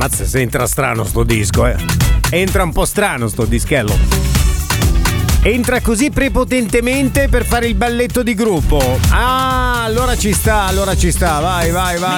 Mazza, se entra strano sto disco, Entra un po' strano sto dischello. Entra così prepotentemente per fare il balletto di gruppo. Ah, allora ci sta, vai.